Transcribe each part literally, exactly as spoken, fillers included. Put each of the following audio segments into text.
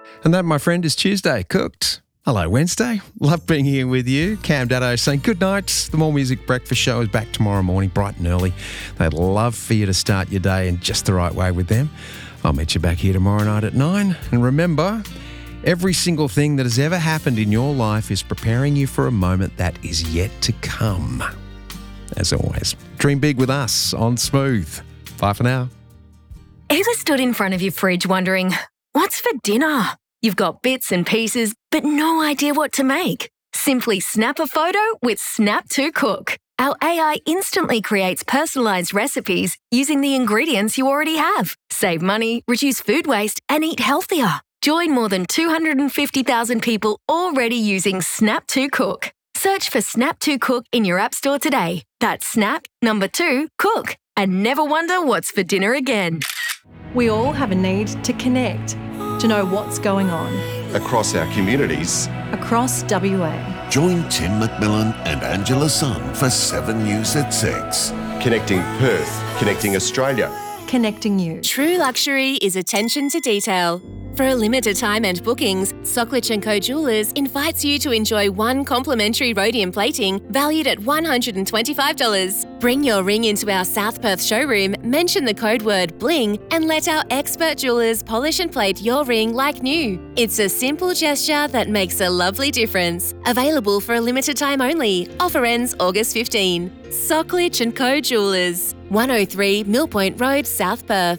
And that, my friend, is Tuesday Cooked. Hello, Wednesday. Love being here with you. Cam Daddo saying good night. The More Music Breakfast Show is back tomorrow morning, bright and early. They'd love for you to start your day in just the right way with them. I'll meet you back here tomorrow night at nine. And remember, every single thing that has ever happened in your life is preparing you for a moment that is yet to come. As always, dream big with us on Smooth. Bye for now. Ever stood in front of your fridge wondering, what's for dinner? You've got bits and pieces, but no idea what to make. Simply snap a photo with Snap to Cook. Our A I instantly creates personalised recipes using the ingredients you already have. Save money, reduce food waste, and eat healthier. Join more than two hundred fifty thousand people already using Snap to Cook. Search for Snap to Cook in your app store today. That's Snap, number two, Cook. And never wonder what's for dinner again. We all have a need to connect, to know what's going on. Across our communities. Across W A. Join Tim McMillan and Angela Sun for seven News at six. Connecting Perth, connecting Australia. Connecting you. True luxury is attention to detail. For a limited time and bookings, Socklich and Co Jewellers invites you to enjoy one complimentary rhodium plating valued at one hundred twenty-five dollars. Bring your ring into our South Perth showroom, mention the code word BLING, and let our expert jewellers polish and plate your ring like new. It's a simple gesture that makes a lovely difference. Available for a limited time only. Offer ends August fifteenth. Socklich and Co Jewellers, one oh three Mill Point Road, South Perth.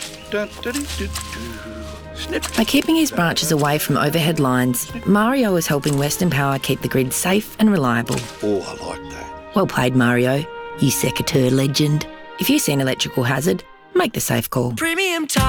By keeping his branches away from overhead lines, Mario is helping Western Power keep the grid safe and reliable. Oh, I like that. Well played, Mario, you secateur legend. If you see an electrical hazard, make the safe call. Premium time.